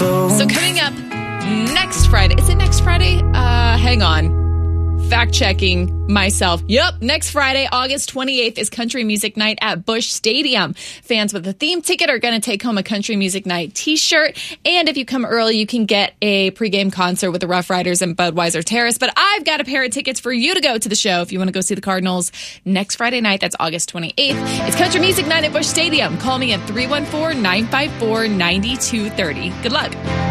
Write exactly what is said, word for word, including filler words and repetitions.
close. So coming up next Friday. Is it next Friday? Uh, hang on. Fact checking myself. Yep. Next Friday, August twenty-eighth is Country Music Night at Busch Stadium. Fans with a theme ticket are going to take home a Country Music Night t-shirt. And if you come early, you can get a pregame concert with the Rough Riders and Budweiser Terrace. But I've got a pair of tickets for you to go to the show if you want to go see the Cardinals next Friday night. That's August twenty-eighth. It's Country Music Night at Busch Stadium. Call me at three one four, nine five four, nine two three zero. Good luck.